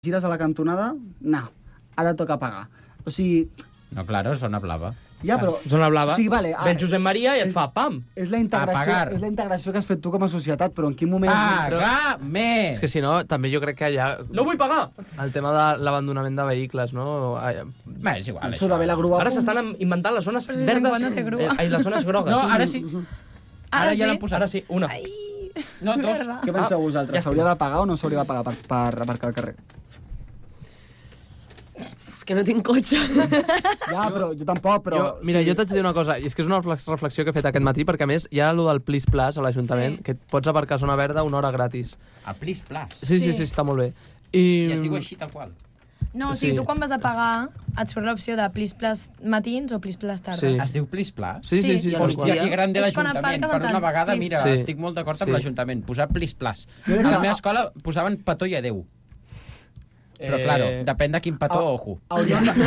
gires a la cantonada, no, ara toca pagar. O sigui... No, claro, zona blava. Ja, però... Zona blava. Sí, vale, Ven Josep Maria i et fa pam. És la integració que has fet tu com a societat, però en quin moment... Pagar més! És que si no, també jo crec que allà... No vull pagar! El tema de l'abandonament de vehicles, no? Bé, és igual, Això d'haver la grua... Ara s'estan inventant les zones Però si Sant Joan no té grua. Les zones grogues. No, ara sí. Ara ja sí? l'han posat. Ara sí, una. Ai, No, dos. Què penseu vosaltres? S'hauria de pagar o no s'hauria de pagar per aparcar al carrer? És que no tinc cotxe. Ja, però jo tampoc, però... Jo t'haig de dir una cosa, i és que és una reflexió que he fet aquest matí, perquè a més hi ha allò del Plis Plus a l'Ajuntament, que pots aparcar a zona verda una hora gratis. El Plis Plus. Sí, està molt bé. I es diu així, tal qual. no, o sigui, tu quan vas a pagar et surt l'opció de Plis Plus matins o Plis Plus tardes. Sí. Es diu Plis Plus? Sí. Hòstia, que gran de És quan l'Ajuntament. aparques Per en una plan, vegada, plis. mira, Sí. estic molt d'acord amb Sí. l'Ajuntament. Posar Plis Plus. A la meva escola posaven petó i adeu. Però, claro, depèn de quin petó, ojo. Hauríem de...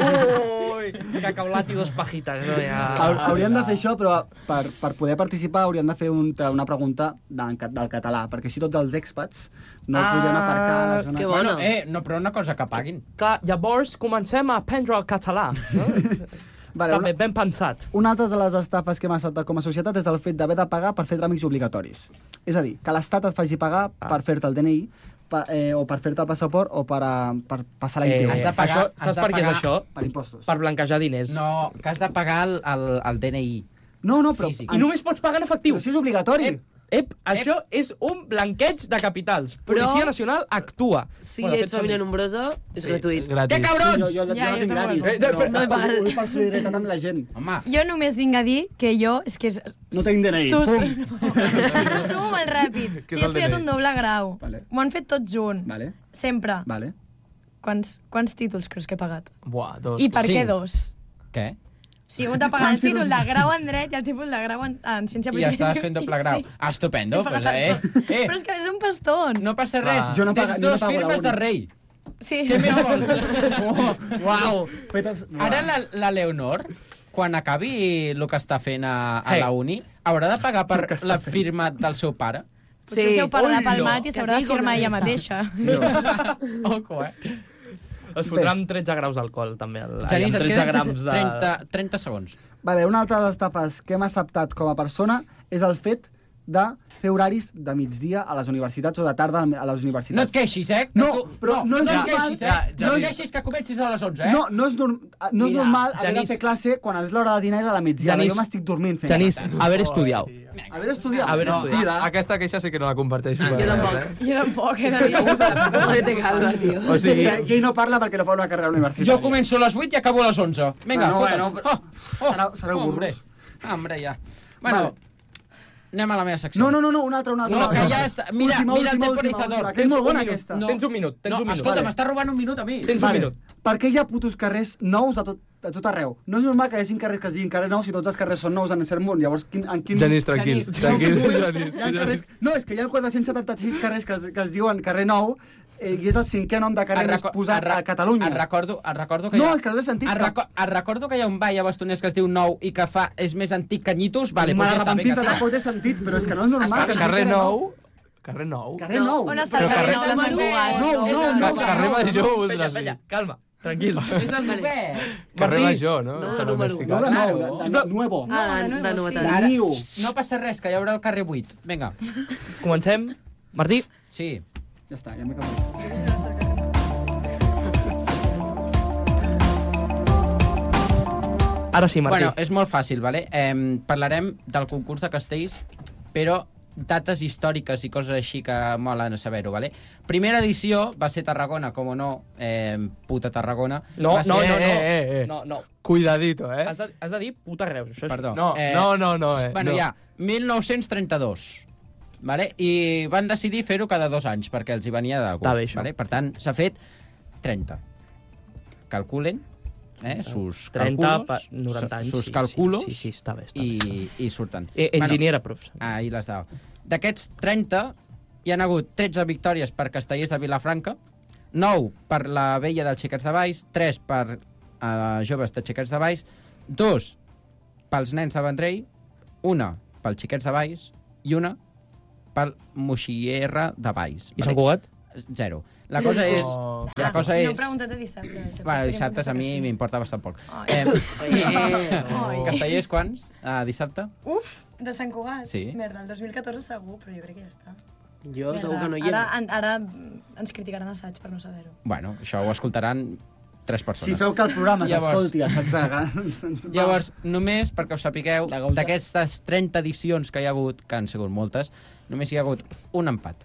Ui, cacaulat i dos pajitas. No? Hauríem de fer això, però per poder participar hauríem de fer una pregunta del català, perquè si tots els expats no podrien aparcar a la zona... que bona. Bueno, no, però una cosa que paguin. Clar, llavors comencem a aprendre el català. No? Està bé, ben pensat. Una altra de les estafes que hem acceptat com a societat és el fet d'haver de pagar per fer tràmits obligatoris. És a dir, que l'Estat et faci pagar per fer-te el DNI, o per fer-te el passaport o per passar la ITV. Has de pagar- Saps per què és això? Per impostos. Per blanquejar diners. No, que has de pagar el DNI. No, però... Físic. I només pots pagar en efectiu. Però si és obligatori. Això és un blanqueig de capitals. Policia Nacional actua. Si Bueno, ets família nombrosa, és gratuït. Gratis. cabrons! Jo Ja, no tinc jo gratis. també. Però No he pagat. ho dic per solidaritat amb la gent. Home, Jo només vinc a dir que jo... És que No tinc DNI. Tu Pum. resumo molt ràpid. Què Si és he el estudiat DNI? un doble grau. Vale. M'ho han fet tot junt. Vale, Sempre. vale. Quants títols creus que he pagat? Buah, dos. I per Sí. què dos? què? O sigui, he hagut de pagar el títol de grau en dret i el títol de grau en ciència I ja política. estàs fent doble grau. Sí. Ah, estupendo. He Pues, pagat els dos. Però és que és un paston. No passa res. Jo no Tens pago- jo no dos pago la firmes uni. de rei. Sí. Què més vols? Uau! Fetes... Ara la Leonor, quan acabi el que està fent a la uni, haurà de pagar per la firma del seu pare? Potser el seu pare l'ha palmat no. i s'haurà Que sí, de firmar com ella la mateixa. Ojo, Es fotran 13 graus d'alcohol, també. Genís, et 13 queden grams de... 30 segons. Vale, una altra de les etapes que hem acceptat com a persona és el fet de fer horaris de migdia a les universitats o de tarda a les universitats. No et queixis, eh? No, però no és et normal. queixis, eh? Ja, No et ja. queixis que comencis a les 11, eh? No és Mira, normal haver de Genís. fer classe quan és l'hora de dinar i a la migdiada. Genís. Jo m'estic dormint fent Genís, classe. haver estudiat. Haver estudiat. Haver No, estudiat. tira. Aquesta queixa sí que no la comparteixo. Jo tampoc. Jo tampoc, he de dir. No té calma, tio. O sigui, I ell no parla perquè no fa una carrera universitària. Jo començo a les 8 i acabo a les 11. Vinga, Bueno, fota'ls. sereu hombre. burros. Hombre, ja. Bueno, Vale. anem a la meva secció. No, una altra. No, que ja està. Mira el temporizador. Que és molt bona, aquesta. Tens un minut, No, escolta, m'està robant un minut a mi. Tens un minut. Per què hi ha putos carrers nous a tot arreu? No és normal que hi hagi carrers que es diguin carrer nou si tots els carrers són nous en cert món. Llavors, en quin... Genís, tranquil. Genís. Tranquil, Hi ha Genís. carrers... No, és que hi ha 476 carrers que es diuen carrer nou i és el cinquè nom de carrer més posat a Catalunya. Et recordo que No, és que no té sentit. Et recordo que hi ha un ball a Bastoners que es diu Nou i que és més antic que Nyitos. Vale, doncs ja està, vinga. Tampoc té sentit, però és que no és normal. que es digui Carrer nou. Carrer nou. Carrer nou. On està el carrer nou de Sant Cugat? No, Carrer Major, vols Pella, dir. pella, calma, tranquils. És el novè. Carrer Martí. Major, no? No, S'ha número només u. No ficat. de nou, de nuevo. Ah, de novetat. Ara, Niu. no passa res, que hi haurà el carrer 8. Vinga. Comencem. Martí, Sí. Ja està, ja m'he acabat. ara sí, Martí. Bueno, és molt fàcil, vale? Parlarem del concurs de castells, però dates històriques i coses així que molen a saber-ho, vale? Primera edició va ser Tarragona, com no, puta Tarragona. No, va no, ser... no. No. Cuidadito, eh? Has de dir puta Reus. Això és... Perdó. No. Bueno, no. ja, 1932. Vale? I van decidir fer-ho cada 2 anys, perquè els hi venia de Està gust. bé, això. Vale? Per tant, s'ha fet 30. Calculen, sus 30 cálculos, 90 anys. sus cálculos, Sí, està bé. Està bé. i surten. Enginyera, prof. Ahí l'has dado. D'aquests 30, hi han hagut 13 victòries per castellers de Vilafranca, 9 per la vella dels Xiquets de Valls, 3 per joves de Xiquets de Valls, 2 pels nens de Vendrell, 1 pels Xiquets de Valls i 1 pel Moixierra de Valls. I Sant Cugat? 0. La cosa és... La cosa No és... pregunta't de dissabte. Bueno, dissabtes a mi m'importa bastant poc. Ai. Castellers, quants? Dissabte? Uf, de Sant Cugat? Sí. Merda, el 2014 segur, però jo crec que ja està. Jo Merda, segur que no hi era. Ara ens criticaran assaig per no saber-ho. Bueno, això ho escoltaran 3 persones. Si feu que el programa Llavors- s'escolti a sacs Llavors, només perquè us sapigueu, La gauja. d'aquestes 30 edicions que hi ha hagut, que han sigut moltes, només hi ha hagut un empat.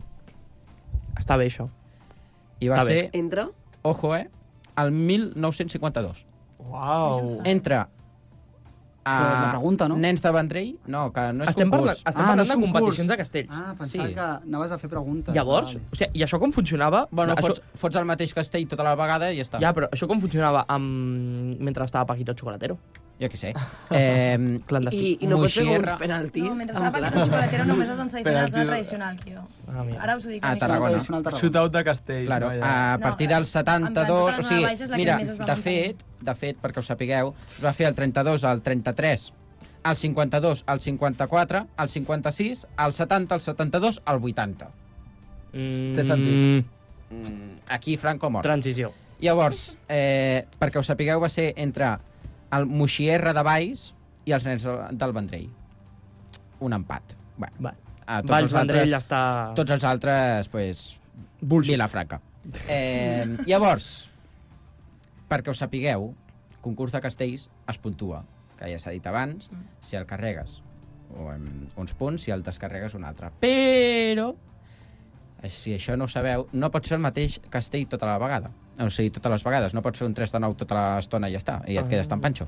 Està bé, això. I va Està bé. ser, Entra? ojo, el 1952. Uau. Entre Però la pregunta, no? nens de Vendrell, no, que no és Estem parlant, concurs. estem Ah, parlant no és de concurs. competicions de castells. Ah, pensava Sí. que anaves a fer preguntes. Llavors, Vale. o sigui, i això com funcionava? Bueno, això, fots el mateix castell tota la vegada i ja està. ja, però això com funcionava mentre estava Paquito Chocolatero? Jo què sé. Clandestí. I no pots fer com Moixerra. uns penaltis? No, mentre en estava plan- Paquito Chocolatero només es van seguir fent la zona Penaltis. tradicional, que jo. Ah, mira. Ara us ho dic. Ah, amics. Tarragona. Tradicional Tarragona. Shootout de castell. Claro, vaja. a partir No, del en plan, 72... tota la O zona sigui, de baix és la que mira, més es va de fet, perquè ho sapigueu, es va fer el 32, el 33, el 52, el 54, el 56, el 70, el 72, el 80. Té sentit. Aquí Franco mort. Transició. Llavors, perquè ho sapigueu, va ser entre el Moixierra de Valls i els nens del Vendrell. Un empat. Bueno, Va. tots Valls els Vendrell altres- ja està... Tots els altres, pues, Bullshit. Vilafranca. Llavors, perquè ho sapigueu, concurs de castells es puntua, que ja s'ha dit abans, si el carregues uns punts, si el descarregues un altre. Però, si això no ho sabeu, no pots fer el mateix castell tota la vegada. O sigui, totes les vegades. No pots fer un 3 de 9 tota l'estona i ja està, i et quedes tan panxo.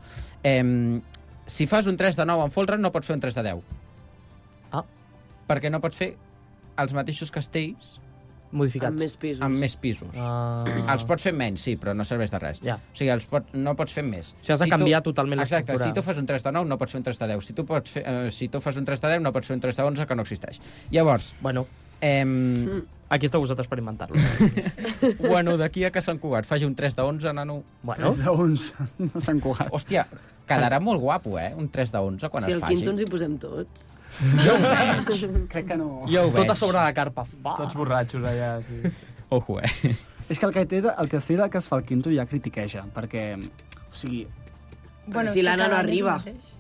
Si fas un 3 de 9 en folre, no pots fer un 3 de 10. Ah. Perquè no pots fer els mateixos castells Modificats. Amb més pisos. amb més pisos. Els pots fer menys, sí, però no serveix de res. Ja. O sigui, no pots fer més. O sigui, has de canviar totalment Exacte, l'estructura. si tu fas un 3 de 9 no pots fer un 3 de 10. Si tu fas un 3 de 10 no pots fer un 3 de 11 que no existeix. Llavors, Bueno, eh, aquí esteu vosaltres per inventar-lo. bueno, d'aquí a que Sant Cugat faci un 3 de 11, nano... Bueno, 3 de 11. No s'han cugat. Hòstia, quedarà molt guapo, un 3 de 11 quan Si es al faci. quinto ens hi posem tots. Jo ho veig. Crec que no. Jo ho veig. tot a sobre la carpa. Fa. Tots borratxos allà, sí. Ojo, És que el castell de que es fa el quinto ja critiqueja, perquè, o sigui, Però si l'Anna no arriba.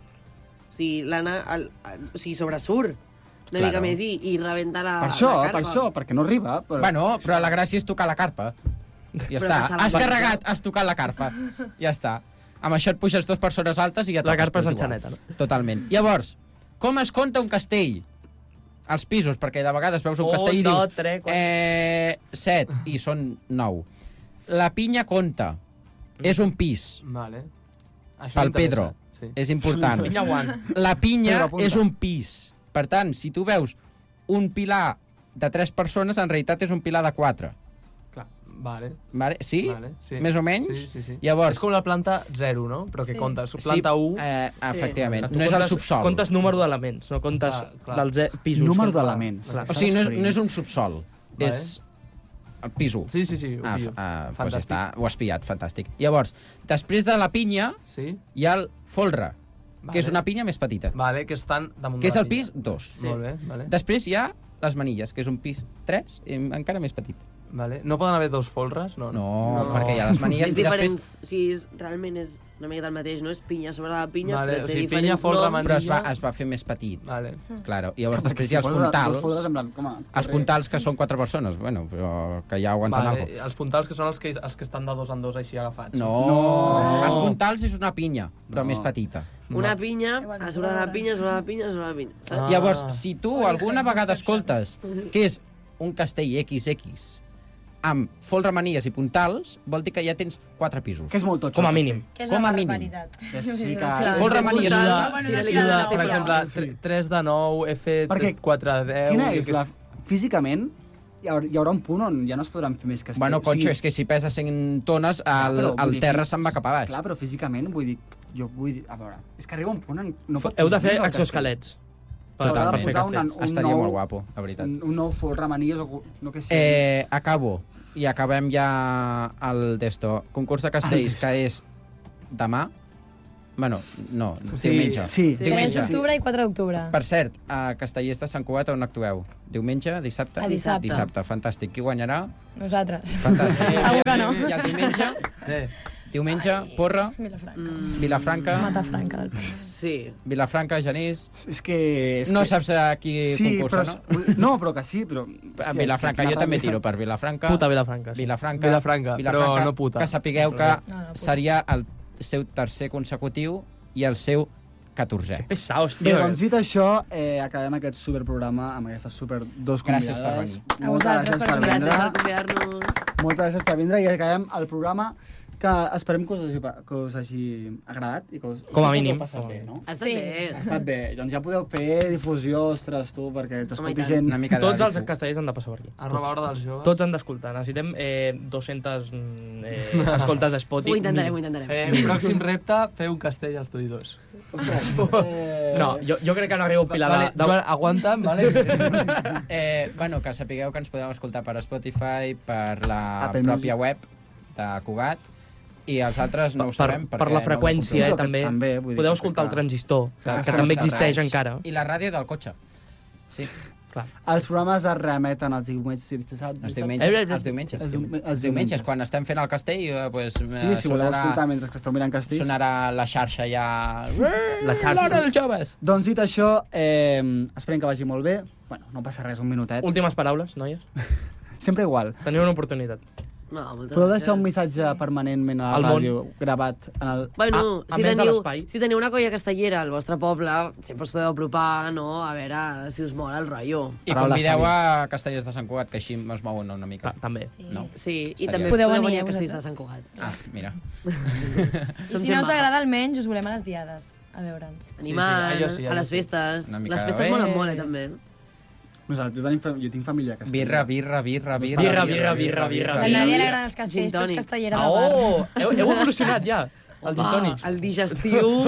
O sigui, l'Anna o sigui, sobresurt una Claro. mica més i rebenta la per això, la carpa. perquè no arriba. Però... Bueno, però la gràcia és tocar la carpa. Ja Però està. que se la Has va- carregat, has tocat la carpa. Ja està. Amb això et puges 2 persones altes i ja La toques, carpa és però igual. enxaneta, no? Totalment. Llavors, com es compta un castell? Els pisos, perquè de vegades veus un castell i dius... 2, 3, 4... 7, i són 9. La pinya compta. És un pis. Vale. Això Pel m'interessa, Pedro. Sí. És important. Pinya one. La pinya Pedro, apunta. és un pis. Per tant, si tu veus un pilar de 3 persones, en realitat és un pilar de 4. Clar, vale. Vale? Sí? Vale, sí. Més o menys? Sí, sí, sí. Llavors, És com la planta 0, no? Però que Sí. comptes. Planta 1... efectivament. Tu No és el comptes- subsol. Comptes número d'elements, no comptes Clar. dels pisos. Número que- d'elements. Clar. O sigui, no és un subsol. Vale. És el piso. Sí, sí, sí. Ho pillo. Pues ja està, ho has pillat, fantàstic. Llavors, després de la pinya, Sí? hi ha el folre, Vale. que és una pinya més petita. Vale, que estan damunt Que de és la el pinya. pis 2. Sí. Molt bé, vale. Després hi ha les manilles, que és un pis 3, i encara més petit. Vale. No poden haver dos folres? No, No, perquè hi ha les manilles És i diferent, després... o sigui, realment és una mica el mateix, no? És pinya sobre la pinya, Vale, però o té sigui, diferents pinya, folre, noms. manilla. Però es va fer més petit. Vale. Claro. I llavors Perquè després si hi ha els poses dos puntals. foldres, en plan, com a- Els puntals que són 4 persones, bueno, però que ja aguanten Vale. alguna Els puntals que són els que estan de 2 en 2 així agafats. No. No. Els puntals és una pinya, però No. més petita. Una pinya, Igual, a sobre de la tu pinya, sobre la pinya, sobre la pinya. Saps? Ah. Llavors, si tu Bueno, alguna fem vegada Inception. escoltes que és un castell XX amb folre, manilles i puntals, vol dir que ja tens 4 pisos. Que és molt totxo. Com a el mínim. Que és Com una a mínim. barbaritat. Que sí que- Clar. Folre, Sí, manilles, portals, puntals. sí, Bueno, la no pinya queda està Per igual. igual. exemple, 3 de 9, he fet Perquè 4 de 10... Quina jo és què la... sé. Físicament, hi haurà un punt on ja no es podran fer més castells. Bueno, cotxo, és que si pesa 100 tones, però vull el dir, terra se'n va cap a baix. Clar, però físicament, vull dir... Jo vull dir... A veure, és que arriba un punt en... No pot Heu de posar fer més el exoesquelets. S'haurà de Totalment. Per fer posar castells. Estaria nou- molt guapo, la veritat. Un nou folre, manilles o... No que sé. Acabo. I acabem ja el d'esto. Concurs de castells, que és demà, Bueno, no, Sí. diumenge. Sí. 3 Diumenge. d'octubre i 4 d'octubre. Per cert, a Castellers de Sant Cugat on actueu? Diumenge, dissabte? A dissabte. Dissabte, fantàstic. Qui guanyarà? Nosaltres. Fantàstic. Segur que no. I el diumenge, Porra, Vilafranca. Vilafranca, Matafranca del Penedès. Sí. Vilafranca, Genís... És que... No saps a qui Sí, concursa, però... no? No, però que sí, però... A Vilafranca, jo també tiro per Vilafranca. Puta Vilafranca. Sí. Vilafranca, però no puta. Que sapigueu que No, puta. seria el seu tercer consecutiu i el seu 14è. Pesaos, Bé, tio. doncs dit això, acabem aquest superprograma amb aquestes super dos Gràcies per convidades. venir. A Moltes vosaltres gràcies per per venir. Gràcies vindre. per convidar-nos. Moltes gràcies per vindre i acabem el programa que esperem que us hagi agradat i que us, Com a us ho mínim. passat bé, no? Ha estat Sí. bé. Ha estat bé. Doncs ja podeu fer difusió, ostres, tu, perquè ens Home, i escolti tant. gent. Una mica de Tots els difu. castellers han de passar per aquí. A reveure dels joves. Tots han d'escoltar. Necessitem 200 escoltes a Spotify. Ho intentarem, ho intentarem. Pròxim repte, fer un castell als Estudi 2. No, jo crec que no arribo a pilar Vale, Joan, aguanta'm, vale? Bueno, que sapigueu que ens podeu escoltar per Spotify, per la Apple pròpia web de Cugat, i els altres no ho sabem perquè per la no freqüència, Sí, però que també. també, vull dir Podeu que escoltar el clar. transistor, Clar, que clar, també clar, existeix clar. encara. I la ràdio del cotxe. Sí, Clar. Els programes es remeten els diumenges i dissabtes. els diumenges. Els diumenges. Els diumenges. Quan estem fent el castell, pues, Sí, si voleu escoltar mentre que esteu mirant castells. sonarà la xarxa ja... La xarxa. L'hora dels joves! Doncs dit això, esperem que vagi molt bé. Bueno, no passa res, un minutet. Últimes paraules, noies. Sempre igual. Teniu una oportunitat. No, moltes Podeu gràcies. deixar un missatge permanentment a Al la món. ràdio gravat en el... Bueno, A més de l'espai. si teniu una colla castellera al vostre poble, sempre us podeu apropar, no? A veure si us mola el rotllo. I Paraules convideu sàvies. a Castellers de Sant Cugat, que així es mouen una mica. També. No? Sí, i Estaria també bé. podeu Podeu venir venir a Castells de vosaltres. Sant Cugat. Ah, mira. I si no us agrada almenys, us volem a les diades, a veure'ns. Animant, allò sí, a les festes. Una mica Les festes de- molen molt, també. Nosaltres, jo tinc família a Castells. Birra. Birra, birra, birra. A la Nàdia li agraden els castells, Gin però és tònic. castellera de bar. Oh! Heu evolucionat ja, el gin tònic. El digestiu.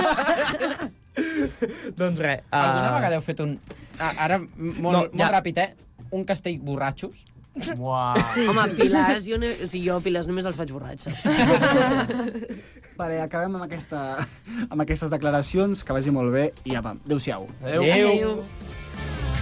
Doncs res. Alguna vegada heu fet un... Ara, molt, No, molt ja. ràpid, un castell borratxos? Uau. Sí. Home, pilars, o sigui, jo pilars només els faig borratxes. Vale, acabem amb aquestes declaracions, que vagi molt bé i apa, adéu-siau. Adéu. Adéu. Adéu.